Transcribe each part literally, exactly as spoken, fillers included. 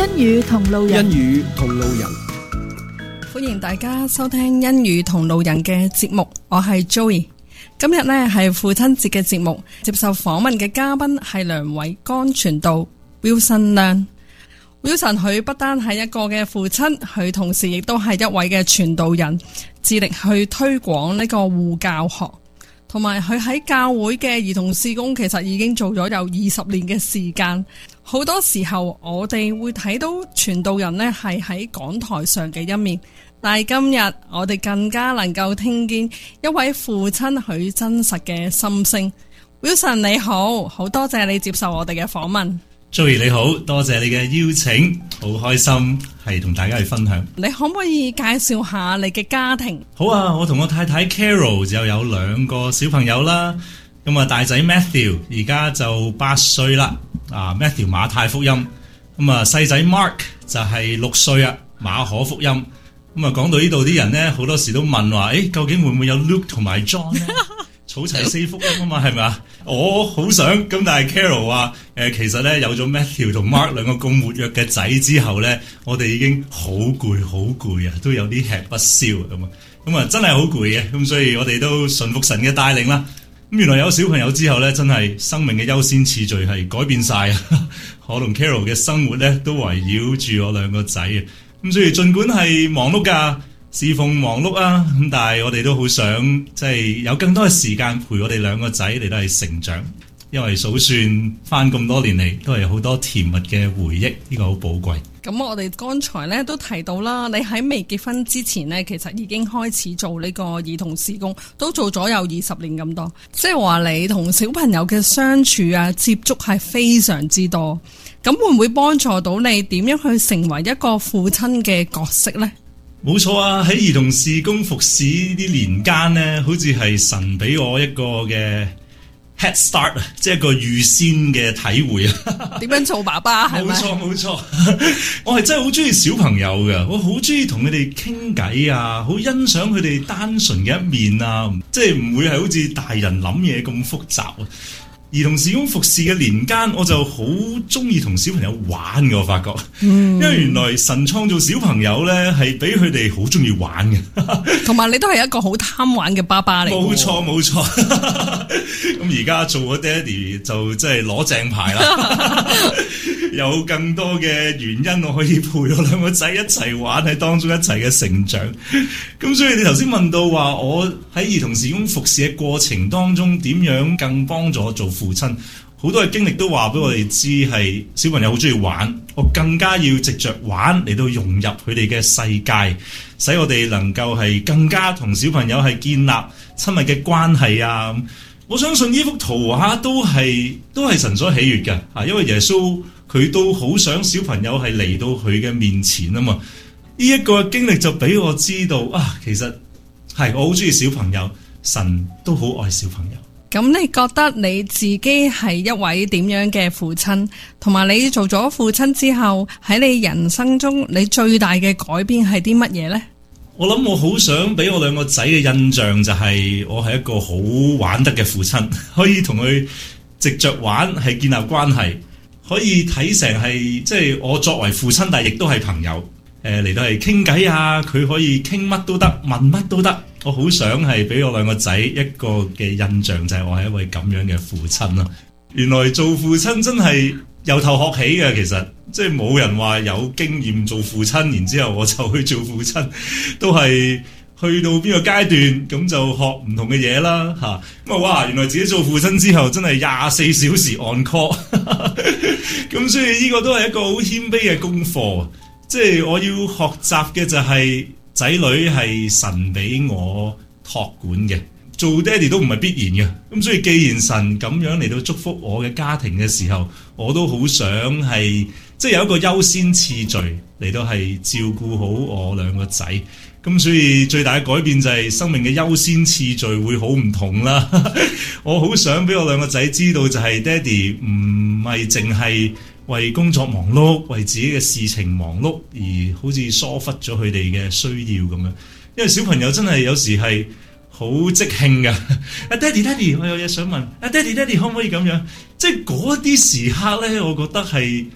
語同路人， 欣語同路人， 歡迎大家收聽欣語同路人嘅節目，我係 Joey。今日呢係父親節嘅節目，接受訪問嘅嘉賓係梁偉江傳道 Wilson 梁。Wilson 佢不單係一個嘅父親，佢同時亦都係一位嘅傳道人，致力去推廣呢個護教學，同埋佢喺教會嘅兒童事工，其實已經做咗有二十年嘅時間。好多時候我哋會睇到傳道人呢係喺講台上嘅一面，但係今日我哋更加能夠聽見一位父親佢真實嘅心聲。Wilson 你好，好多謝你接受我哋嘅訪問。 Joey 你好，多謝你嘅邀請，好開心係同大家去分享。 你可唔可以介紹下你嘅家庭？ 好啊，我同我太太 Carol 就有兩個小朋友啦。咁啊，大仔 Matthew 而家就八歲啦，啊 Matthew 馬太福音。咁啊，細仔 Mark 就係六歲啊，馬可福音。咁啊，講到呢度啲人咧，好多時都問話，誒，究竟會唔會有 Luke 同埋 John 咧？儲齊四福音啊嘛，係咪啊？我好想咁，但係 Carol 話，誒、呃，其實咧有咗 Matthew 同 Mark 兩個咁活躍嘅仔之後咧，我哋已經好攰好攰啊，都有啲吃不消咁啊，咁啊真係好攰嘅，咁所以我哋都順服神嘅帶領啦。咁原來有小朋友之後咧，真係生命嘅優先次序係改變晒啊！我同 Carol 嘅生活咧都圍繞住我兩個仔啊，咁所以盡管係忙碌噶。侍奉忙碌啊，咁但係我哋都好想即係有更多嘅時間陪我哋兩個仔嚟到係成長，因為數算翻咁多年嚟都係好多甜蜜嘅回憶，呢個好寶貴。 咁我哋剛才咧都提到啦，你喺未結婚之前呢，其實已經開始做呢個兒童事工，都做咗有二十年咁多，即係話你同小朋友嘅相處啊接觸係非常之多。咁會唔會幫助到你點樣去成為一個父親嘅角色呢？ 冇錯啊！喺兒童事工服侍呢啲年間呢，好似係神俾我一個嘅 head start 啊，即係一個預先嘅體會啊。點樣做爸爸係咪？ 冇錯冇錯，我係真係好中意小朋友㗎，我好中意同佢哋傾偈啊，好欣賞佢哋單純嘅一面啊，即係唔會係好似大人諗嘢咁複雜啊。兒童事工服侍嘅年間，我就好中意同小朋友玩嘅，我發覺，嗯、因為原來神創造小朋友咧，係俾佢哋好中意玩嘅， 同埋你都係一個好貪玩嘅爸爸嚟。冇錯冇錯，咁而家做咗爹哋就真係攞正牌啦，有更多嘅原因我可以陪我兩個仔一齊玩，喺當中一齊嘅成長。咁所以你頭先問到話，我喺兒童事工服侍嘅過程當中，點樣更幫助我做父親？好多嘅經歷都話俾我哋知，係小朋友好中意玩，我更加要藉着玩嚟到融入佢哋嘅世界，使我哋能夠係更加同小朋友係建立親密嘅關係啊！我相信呢幅圖畫都係都係神所喜悅嘅啊，因為耶穌佢都好想小朋友係嚟到佢嘅面前啊嘛。呢一個經歷就俾我知道啊，其實係我好中意小朋友，神都好愛小朋友。 咁你覺得你自己係一位點樣嘅父親？同埋你做咗父親之後，喺你人生中你最大嘅改變係啲乜嘢呢？ 我諗我好想俾我兩個仔嘅印象就係我係一個好玩得嘅父親，可以同佢藉着玩係建立關係，可以睇成係即係我作為父親，但係亦都係朋友。誒嚟到係傾偈啊，佢可以傾乜都得，問乜都得。我好想係俾我兩個仔一個嘅印象，就係我係一位咁樣嘅父親啦。原來做父親真係由頭學起嘅，其實即係冇人話有經驗做父親，然之後我就去做父親，都係去到邊個階段咁就學唔同嘅嘢啦嚇。咁啊哇，原來自己做父親之後真係廿四小時 on call，咁所以呢個都係一個好謙卑嘅功課。即係我要學習嘅就係仔女係神俾我託管嘅，做爹哋都唔係必然嘅。咁所以既然神咁樣嚟到祝福我嘅家庭嘅時候，我都好想係即係有一個優先次序嚟到係照顧好我兩個仔。咁所以最大嘅改變就係生命嘅優先次序會好唔同啦。我好想俾我兩個仔知道，就係爹哋唔係淨係為工作忙碌，為自己嘅事情忙碌，而好似疏忽咗佢哋嘅需要咁樣。因為小朋友真係有時係好即興噶，啊爹哋爹哋，我有嘢想問，啊爹哋爹哋可唔可以咁樣？即係嗰啲時刻咧，我覺得係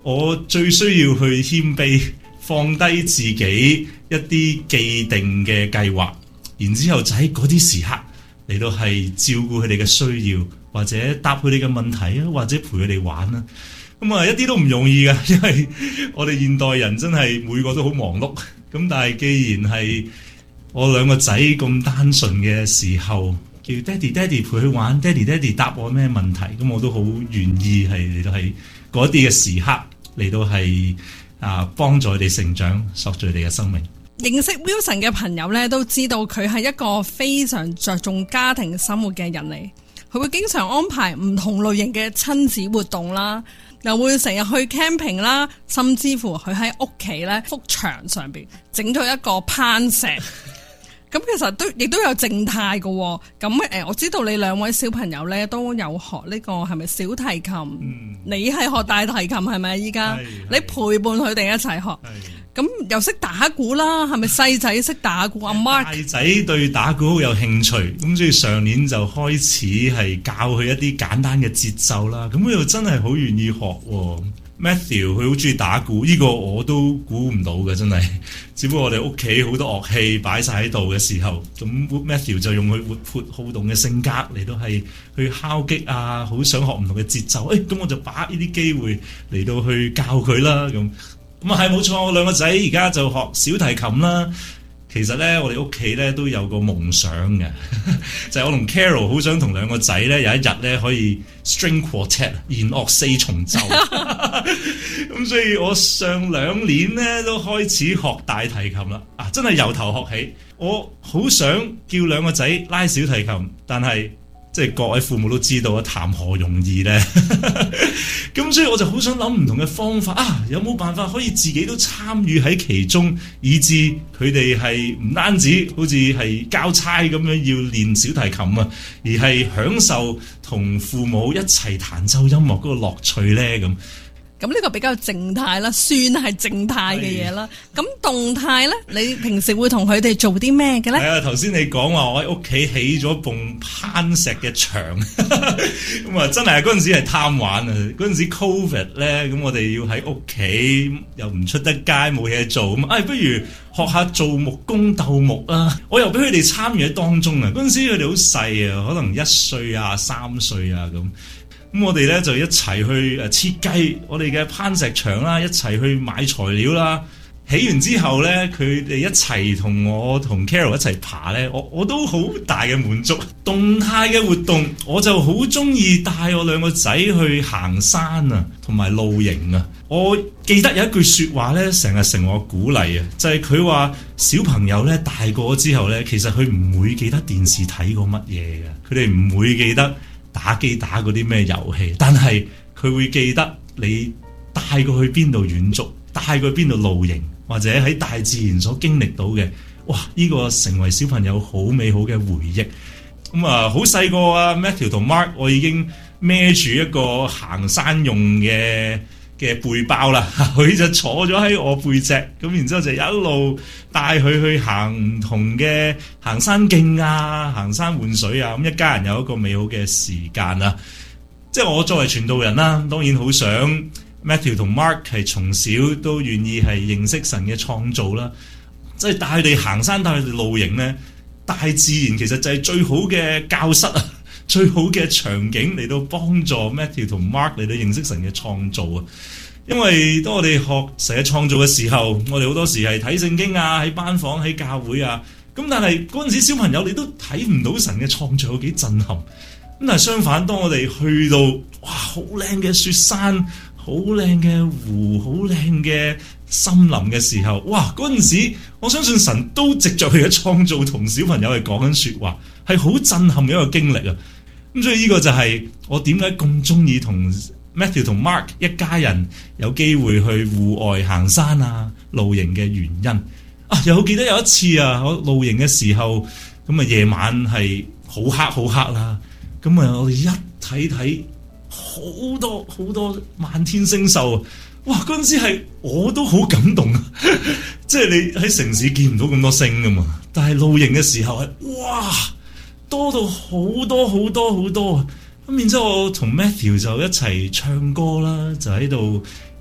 我最需要去謙卑，放低自己一啲既定嘅計劃，然之後就喺嗰啲時刻嚟到係照顧佢哋嘅需要，或者答佢哋嘅問題啊，或者陪佢哋玩啦。咁啊，一啲都唔容易㗎，因為我哋現代人真係每個都好忙碌。咁但係既然係我兩個仔咁單純嘅時候，叫爹哋爹哋陪佢玩，爹哋爹哋答我咩問題，咁我都好願意係嚟到係嗰啲嘅時刻嚟到係啊幫助佢哋成長，塑造佢哋嘅生命。 認識 Wilson 嘅朋友咧，都知道佢係一個非常着重家庭生活嘅人嚟，佢會經常安排唔同類型嘅親子活動啦。又會成日去 camping 啦，甚至乎佢喺屋企咧幅牆上邊整咗一個攀石。咁其實都亦都有靜態嘅。咁誒，我知道你兩位小朋友咧都有學呢個係咪小提琴？嗯、你係學大提琴係咪？依家你陪伴佢哋一齊學。咁又識打鼓啦，係咪細仔識打鼓？阿 Mark 大仔對打鼓好有興趣，咁所以上年就開始係教佢一啲簡單嘅節奏啦。咁佢又真係好願意學喎。Matthew 佢好中意打鼓，呢、呢個我都估唔到嘅，真係。只不過我哋屋企好多樂器擺晒喺度嘅時候，咁 Matthew 就用佢活潑好動嘅性格嚟到係去敲擊啊，好想學唔同嘅節奏。誒、哎，咁我就把握呢啲機會嚟到去教佢啦，咁。咁啊係冇錯，我兩個仔而家就學小提琴啦。其實咧，我哋屋企咧都有個夢想嘅，就係我同 Carol 好想同兩個仔咧有一日咧可以 string quartet 弦樂四重奏。咁所以我上兩年咧都開始學大提琴啦。啊，真係由頭學起。我好想叫兩個仔拉小提琴，但係即係各位父母都知道啊，談何容易咧？咁所以我就好想諗唔同嘅方法啊，有冇辦法可以自己都參與喺其中，以致佢哋係唔單止好似係交差咁樣要練小提琴啊，而係享受同父母一齊彈奏音樂嗰個樂趣咧咁。 咁呢個比較靜態啦，算係靜態嘅嘢啦。咁動態咧，你平時會同佢哋做啲咩嘅咧？係啊，頭先你講話我喺屋企起咗埲攀石嘅牆，咁啊真係嗰陣時係貪玩啊！嗰陣時 Covid 咧，咁我哋要喺屋企又唔出得街，冇嘢做，咁唉、哎，不如學下做木工鬥木啊！我又俾佢哋參與喺當中啊！嗰陣時佢哋好細啊，可能一歲啊、三歲啊咁。咁我哋咧就一齊去誒設計我哋嘅攀石牆啦，一齊去買材料啦。起完之後咧，佢哋一齊同我同 Carol 一齊爬咧，我我都好大嘅滿足。動態嘅活動，我就好中意帶我兩個仔去行山啊，同埋露營啊。我記得有一句說話咧，成日成我鼓勵啊，就係佢話小朋友咧大個之後咧，其實佢唔會記得電視睇過乜嘢嘅，佢哋唔會記得打機打嗰啲咩遊戲，但係佢會記得你帶過去邊度遠足，帶過去邊度露營，或者喺大自然所經歷到嘅，哇！呢、這個成為小朋友好美好嘅回憶。咁啊，好細個啊 Matthew 同 Mark， 我已經孭住一個行山用嘅嘅背包啦，佢就坐咗喺我背脊，咁然之後就一路帶佢去行唔同嘅行山徑啊，行山玩水啊，咁一家人有一個美好嘅時間啊！即係我作為傳道人啦，當然好想 Matthew 同 Mark 係從小都願意係認識神嘅創造啦，即係帶佢哋行山，帶佢哋露營咧，大自然其實就係最好嘅教室啊！最好嘅場景嚟到幫助 Matthew 同 Mark 嚟到認識神嘅創造啊！因為當我哋學神嘅創造嘅時候，我哋好多時係睇聖經啊，喺班房、喺教會啊，咁但係嗰陣時小朋友你都睇唔到神嘅創造有幾震撼。咁但係相反，當我哋去到哇好靚嘅雪山、好靚嘅湖、好靚嘅森林嘅時候，哇嗰陣時我相信神都藉着佢嘅創造同小朋友係講緊說話，係好震撼嘅一個經歷啊！咁所以呢個就係我點解咁中意同 Matthew 同 Mark 一家人有機會去戶外行山啊、露營嘅原因啊！又記得有一次啊，我露營嘅時候，咁啊夜晚係好黑好黑啦，咁啊我哋一睇睇好多好多漫天星宿，哇！嗰陣時係我都好感動啊！即係你喺城市見唔到咁多星噶嘛，但係露營嘅時候係哇！多到好多好多好多啊！咁然之後我同 Matthew 就一齊唱歌啦，就喺度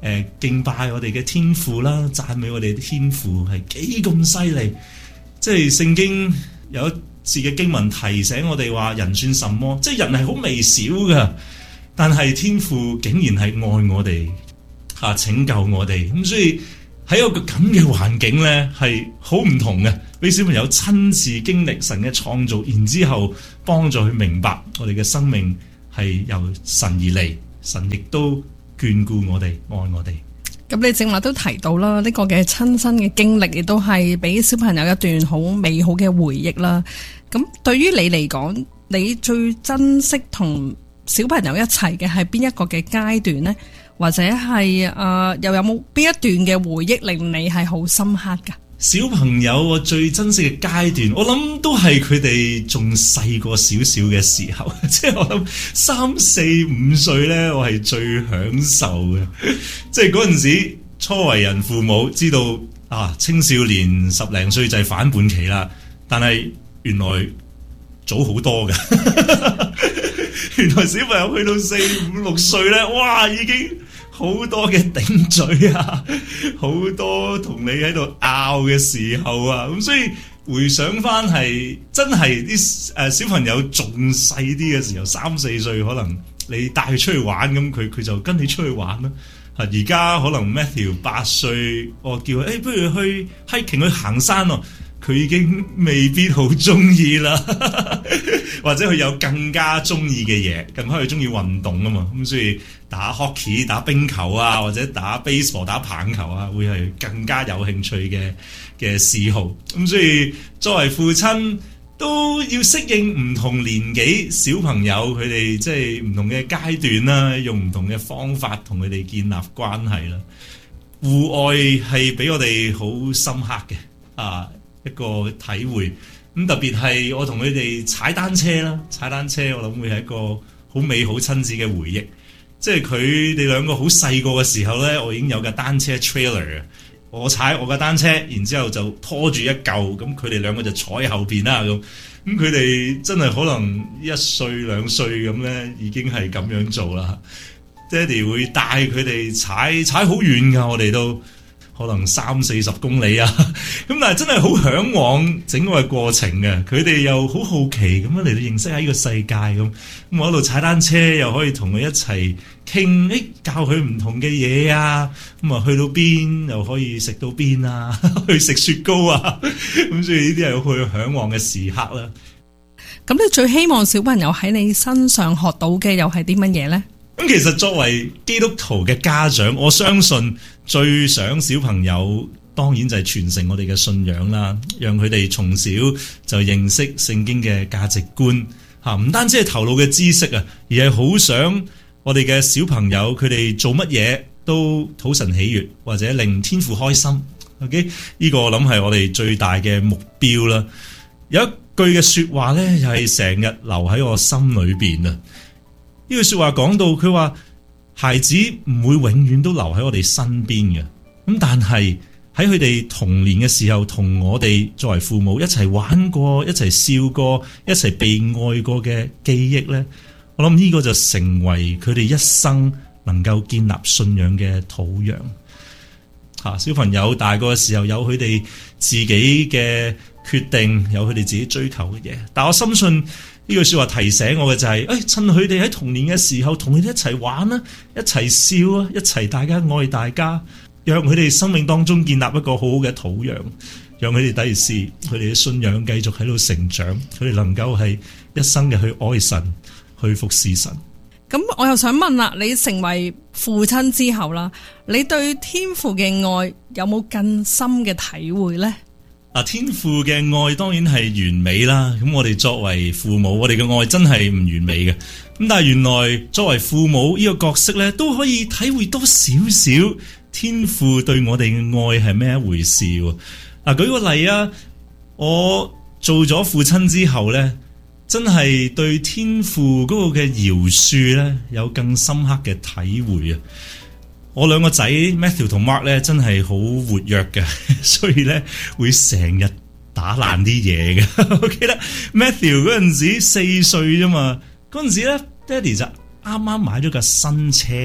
誒敬拜我哋嘅天父啦，讚美我哋嘅天父係幾咁犀利。即係聖經有一次嘅經文提醒我哋話，人算什麼？即係人係好微小噶，但係天父竟然係愛我哋吓、啊，拯救我哋。咁所以喺一個咁嘅環境咧，係好唔同嘅，俾小朋友親自經歷神嘅創造，然之後幫助佢明白我哋嘅生命係由神而嚟，神亦都眷顧我哋，愛我哋。 咁你正話都提到啦，呢個嘅親身嘅經歷亦都係俾小朋友一段好美好嘅回憶啦。咁對於你嚟講，你最珍惜同小朋友一齊嘅係邊一個嘅階段呢？或者係誒、呃、又有冇邊一段嘅回憶令你係好深刻噶？ 小朋友我最珍惜嘅階段，我諗都係佢哋仲細個少少嘅時候，即係我諗三四五歲咧，我係最享受嘅。即係嗰陣時初為人父母，知道啊青少年十零歲就係反叛期啦，但係原來早好多嘅。原來小朋友去到四五六歲咧，哇已經好多嘅頂嘴啊，好多同你喺度拗嘅時候啊，咁所以回想翻係真係啲誒小朋友仲細啲嘅時候，三四歲可能你帶佢出去玩，咁佢佢就跟你出去玩啦。啊，而家可能 Matthew 八歲，我叫佢誒、欸，不如去 hiking 去行山咯，佢已經未必好中意啦，或者佢有更加中意嘅嘢，更加佢中意運動啊嘛，咁所以打 hockey、打冰球啊，或者打 baseball、打棒球啊，會係更加有興趣嘅嘅嗜好。咁所以作為父親都要適應唔同年紀小朋友佢哋即係唔同嘅階段啦，用唔同嘅方法同佢哋建立關係啦。戶外係俾我哋好深刻嘅啊一個體會，咁特別係我同佢哋踩單車啦，踩單車我諗會係一個好美好親子嘅回憶。即係佢哋兩個好細個嘅時候咧，我已經有架單車 trailer 嘅，我踩我架單車，然之後就拖住一嚿，咁佢哋兩個就坐喺後邊啦，咁咁佢哋真係可能一歲兩歲咁咧，已經係咁樣做啦。爹哋會帶佢哋踩踩好遠㗎，我哋都可能三四十公里啊，咁但係真係好向往整個嘅過程嘅，佢哋又好好奇咁樣嚟到認識下呢個世界咁，咁我喺度踩單車又可以同佢一齊傾，誒教佢唔同嘅嘢啊，咁啊去到邊又可以食到邊啊，去食雪糕啊，咁所以呢啲係佢向往嘅時刻啦。 咁你最希望小朋友喺你身上學到嘅又係啲乜嘢呢？ 咁其實作為基督徒嘅家長，我相信最想小朋友當然就係傳承我哋嘅信仰啦，讓佢哋從小就認識聖經嘅價值觀吓，唔單止係頭腦嘅知識啊，而係好想我哋嘅小朋友佢哋做乜嘢都討神喜悅，或者令天父開心。OK， 呢個我諗係我哋最大嘅目標啦。有一句嘅說話咧，又係成日留喺我心裏邊啊。呢句說話講到，佢話孩子唔會永遠都留喺我哋身邊嘅，咁但係喺佢哋童年嘅時候，同我哋作為父母一齊玩過、一齊笑過、一齊被愛過嘅記憶呢，我諗呢個就成為佢哋一生能夠建立信仰嘅土壤。吓，小朋友大個嘅時候有佢哋自己嘅決定，有佢哋自己追求嘅嘢，但我深信。呢句說話提醒我嘅就係、是，誒、哎，趁佢哋喺童年嘅時候，同佢哋一齊玩啦，一齊笑啊，一齊大家愛大家，讓佢哋生命當中建立一個好好嘅土壤，讓佢哋第時佢哋嘅信仰繼續喺度成長，佢哋能夠係一生嘅去愛神，去服侍神。 咁我又想問啦，你成為父親之後啦，你對天父嘅愛有冇更深嘅體會呢？ 啊，天父嘅愛當然係完美啦，咁我哋作為父母，我哋嘅愛真係唔完美嘅，咁但係原來作為父母呢個角色咧，都可以體會多少少天父對我哋嘅愛係咩一回事。嗱，舉個例啊，我做咗父親之後咧，真係對天父嗰個嘅饒恕咧，有更深刻嘅體會啊！我兩個仔 Matthew 同 Mark 咧，真係好活躍嘅，所以咧會成日打爛啲嘢嘅。我記得 Matthew 嗰陣時四歲啫嘛，嗰陣時咧爹哋就啱啱買咗架新車，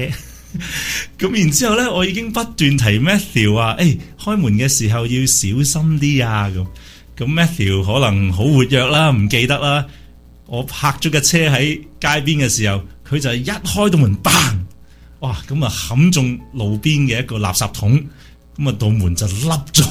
咁然之後咧，我已經不斷提 Matthew 話，誒、哎，開門嘅時候要小心啲啊！咁咁 Matthew 可能好活躍啦，唔記得啦。我泊咗架車喺街邊嘅時候，佢就係一開到門 bang， 哇！咁啊冚中路邊嘅一個垃圾桶，咁啊道門就凹咗。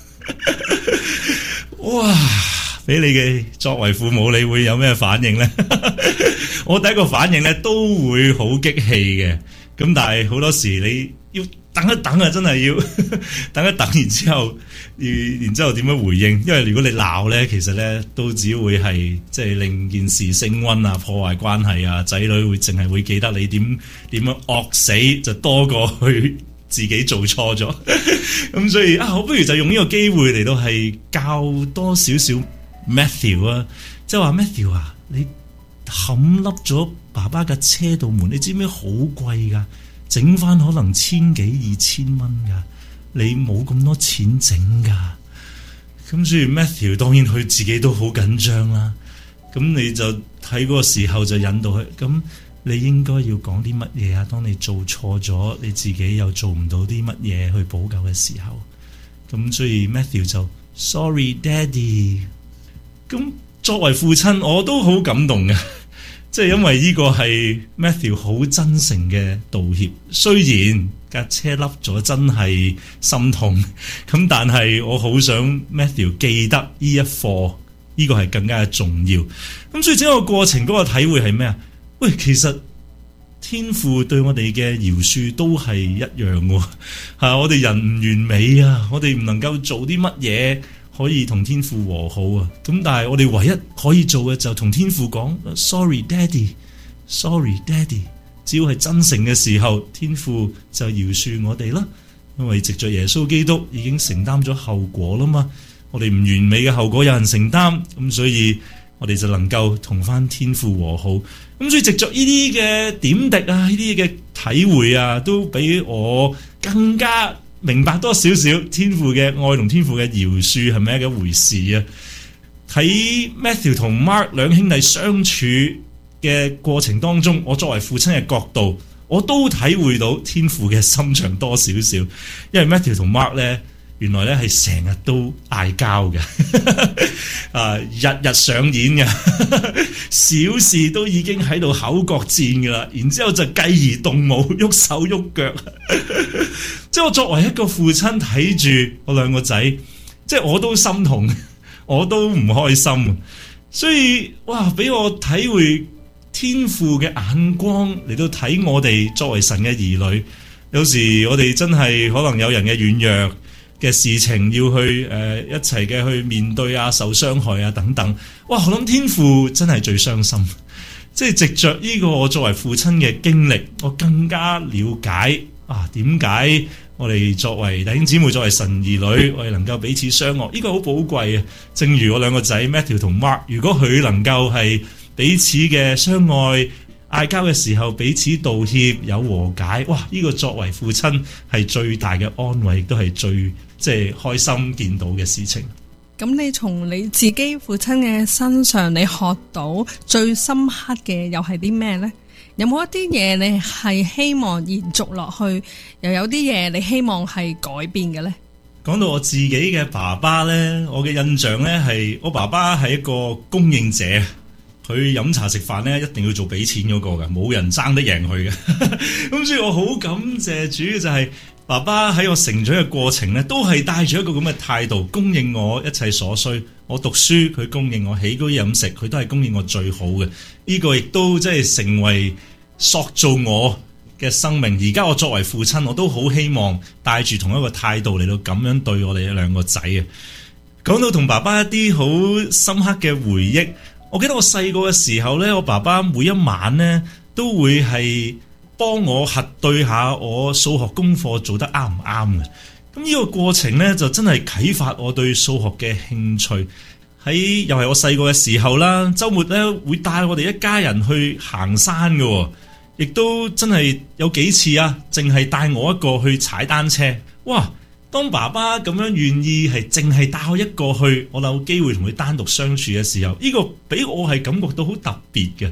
哇！俾你嘅作為父母，你會有咩反應呢？我第一個反應咧都會好激氣嘅，咁但係好多時你要等一等啊，真係要等一等，然之後，然之後點樣回應？因為如果你鬧咧，其實咧都只會係即係令件事升溫啊，破壞關係啊，仔女會淨係會記得你點點樣惡死，就多過去自己做錯咗。咁所以啊，我不如就用呢個機會嚟到係教多少少 Matthew 啊，即係話 Matthew 啊，你冚笠咗爸爸嘅車道門，你知唔知好貴噶？整翻可能千幾二千蚊噶，你冇咁多錢整噶。咁所以 Matthew 當然佢自己都好緊張啦。咁你就喺嗰個時候就引導佢，咁你應該要講啲乜嘢啊？當你做錯咗，你自己又做唔到啲乜嘢去補救嘅時候，咁所以 Matthew 就 Sorry Daddy。咁作為父親，我都好感動嘅，即係因為呢個係 Matthew 好真誠嘅道歉。雖然架車凹咗，真係心痛，咁但係我好想 Matthew 記得呢一課，呢個係更加嘅重要。咁所以整個過程嗰個體會係咩啊？喂，其實天父對我哋嘅饒恕都係一樣喎，吓，我哋人唔完美啊，我哋唔能夠做啲乜嘢可以同天父和好啊，咁但係我哋唯一可以做嘅就同天父講 Sorry Daddy Sorry Daddy， 只要係真誠嘅時候，天父就饒恕我哋啦，因為藉着耶穌基督已經承擔咗後果啦嘛，我哋唔完美嘅後果有人承擔，咁所以我哋就能夠同翻天父和好。咁所以藉着呢啲嘅點滴啊，呢啲嘅體會啊，都俾我更加明白多少少天父嘅愛同天父嘅饒恕係咪一回事啊？喺 Matthew 同 Mark 兩兄弟相處嘅過程當中，我作為父親嘅角度，我都體會到天父嘅心腸多少少。因為 Matthew 同 Mark 咧，原來咧係成日都嗌交嘅，啊日日上演嘅，小事都已經喺度口角戰噶啦，然之後就繼而動武，喐手喐腳。即係我作為一個父親睇住我兩個仔，即係我都心痛，我都唔開心。所以哇，俾我體會天父嘅眼光嚟到睇我哋作為神嘅兒女。有時我哋真係可能有人嘅軟弱嘅事情要去誒、呃、一齊嘅去面對啊，受傷害啊等等。哇，我諗天父真係最傷心。即係藉着呢個我作為父親嘅經歷，我更加了解啊點解我哋作為弟兄姊妹，作為神兒女，我哋能夠彼此相愛，呢個好寶貴啊！正如我兩個仔 Matthew 同 Mark， 如果佢能夠係彼此嘅相愛，嗌交嘅時候彼此道歉，有和解，哇！呢個作為父親係最大嘅安慰，亦都係最即係開心見到嘅事情。 咁你從你自己父親嘅身上，你學到最深刻嘅又係啲咩呢？有冇一啲嘢你係希望延續落去，又有啲嘢你希望係改變嘅呢？ 講到我自己嘅爸爸呢，我嘅印象呢係我爸爸係一個供應者，佢飲茶食飯呢一定要做俾錢嗰個嘅，冇人爭得贏佢嘅。咁所以我好感謝主嘅就係爸爸喺我成長嘅過程呢，都係帶住一個咁嘅態度，供應我一切所需。我讀書佢供應我，起居飲食佢都係供應我最好嘅。呢個亦都即係成為塑造我嘅生命。而家我作為父親，我都好希望帶住同一個態度嚟到咁樣對我哋兩個仔啊。講到同爸爸一啲好深刻嘅回憶，我記得我細個嘅時候呢，我爸爸每一晚呢都會係幫我核對下我數學功課做得啱唔啱嘅。咁呢個過程呢，就真係啟發我對數學嘅興趣。喺又係我細個嘅時候啦，週末呢會帶我哋一家人去行山嘅，亦都真係有幾次啊，淨係帶我一個去踩單車。哇！當爸爸咁樣願意係淨係帶我一個去，我有機會同佢單獨相處嘅時候，呢個俾我係感覺到好特別嘅。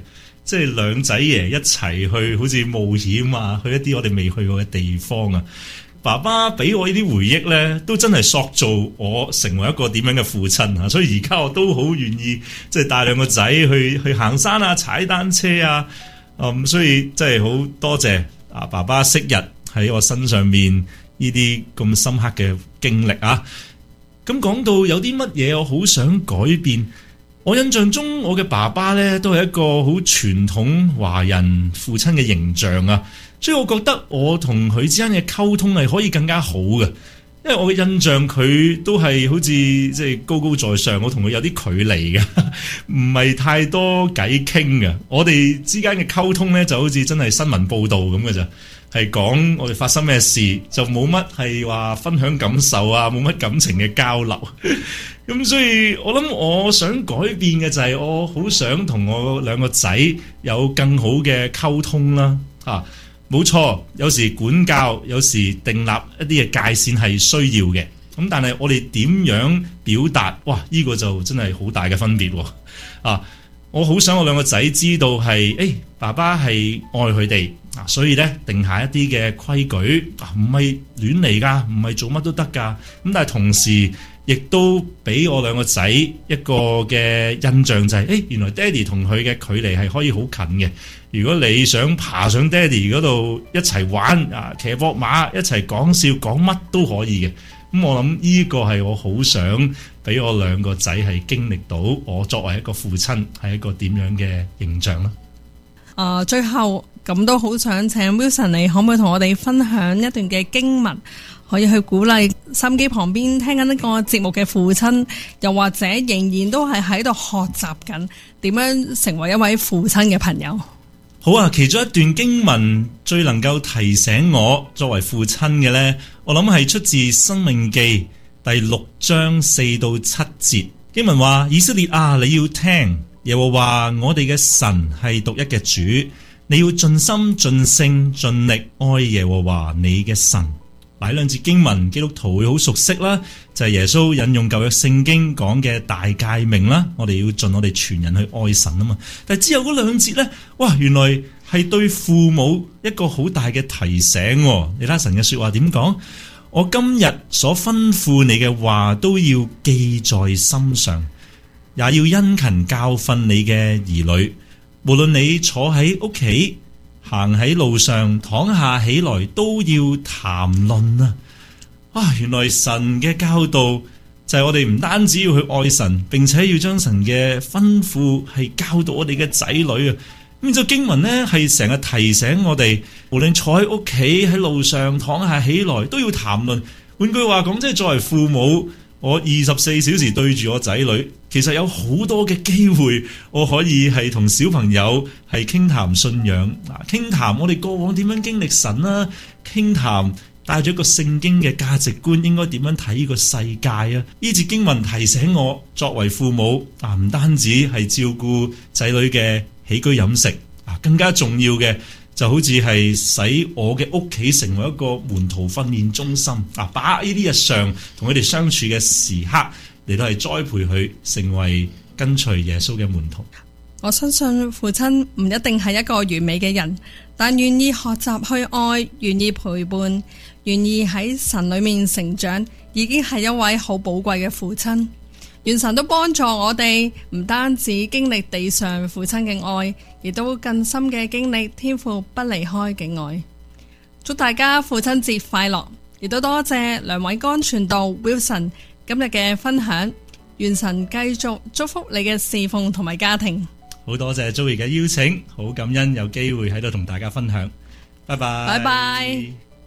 即係兩仔爺一齊去好似冒險啊，去一啲我哋未去過嘅地方啊。爸爸俾我呢啲回憶呢，都真係塑造我成為一個點樣嘅父親啊！所以而家我都好願意即係帶兩個仔去去行山啊、踩單車啊，嗯，所以真係好多謝啊爸爸昔日喺我身上面呢啲咁深刻嘅經歷啊！咁講到有啲乜嘢我好想改變，我印象中我嘅爸爸呢，都係一個好傳統華人父親嘅形象啊！所以我覺得我同佢之間嘅溝通係可以更加好嘅，因為我嘅印象佢都係好似即係高高在上，我同佢有啲距離嘅，唔係太多偈傾嘅。我哋之間嘅溝通呢，就好似真係新聞報導咁嘅咋，係講我哋發生咩事，就冇乜係話分享感受啊，冇乜感情嘅交流。咁所以我諗我想改變嘅就係我好想同我兩個仔有更好嘅溝通啦，啊！冇錯，有時管教，有時訂立一啲嘅界線係需要嘅。咁但係我哋點樣表達？哇！呢個就真係好大嘅分別喎。啊，我好想我兩個仔知道係，誒，爸爸係愛佢哋啊，所以咧定下一啲嘅規矩，唔係亂嚟噶，唔係做乜都得噶。咁但係同時亦都俾我兩個仔一個嘅印象就係，誒，原來爹哋同佢嘅距離係可以好近嘅。如果你想爬上爹哋嗰度一齊玩啊，騎膊馬一齊講笑講乜都可以嘅。咁我諗呢個係我好想俾我兩個仔係經歷到我作為一個父親係一個點樣嘅形象啦。 啊、呃，最後咁都好想請 Wilson，你可唔可以同我哋分享一段嘅經文，可以去鼓勵收音機旁邊聽緊呢個節目嘅父親，又或者仍然都係喺度學習緊點樣成為一位父親嘅朋友？ 好啊，其中一段經文最能夠提醒我作為父親嘅呢，我諗係出自《申命記》第六章四到七節。經文話：以色列啊，你要聽，耶和華我哋嘅神係獨一嘅主，你要盡心盡性盡力愛耶和華你嘅神。嗱，兩節經文基督徒會好熟悉啦，就係耶穌引用舊約聖經講嘅大誡命啦，我哋要盡我哋全人去愛神啊嘛。但係之後嗰兩節呢，哇，原來係對父母一個好大嘅提醒。你睇神嘅說話點講？我今日所吩咐你嘅話都要記在心上，也要殷勤教訓你嘅兒女，無論你坐喺屋企，行喺路上，躺下起來，都要談論啊！啊，原來神嘅教導就係我哋唔單止要去愛神，並且要將神嘅吩咐係教導我哋嘅仔女啊！咁就經文呢係成日提醒我哋，無論坐喺屋企、喺路上、躺下起來，都要談論。換句話講，即係作為父母，我二十四小時對住我仔女，其實有好多嘅機會，我可以係同小朋友係傾談信仰，啊，傾談我哋過往點樣經歷神啦，傾談帶咗一個聖經嘅價值觀，應該點樣睇呢個世界啊？呢節經文提醒我，作為父母啊，唔單止係照顧仔女嘅起居飲食啊，更加重要嘅就好似係使我嘅屋企成為一個門徒訓練中心啊，把握呢啲日常同佢哋相處嘅時刻嚟到係栽培佢成為跟隨耶穌嘅門徒。 我相信父親唔一定係一個完美嘅人，但願意學習去愛，願意陪伴，願意喺神裏面成長，已經係一位好寶貴嘅父親。願神都幫助我哋，唔單止經歷地上父親嘅愛，亦都更深嘅經歷天父不離開嘅愛。祝大家父親節快樂，亦都多謝梁偉剛傳道 Wilson 今日嘅分享。願神繼續祝福你嘅侍奉同埋家庭。 好多謝 Joey 嘅邀請，好感恩有機會喺度同大家分享。拜拜。 拜拜。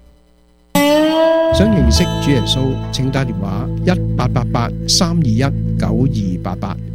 想認識主耶穌，請打電話一八八八三二一九二八八。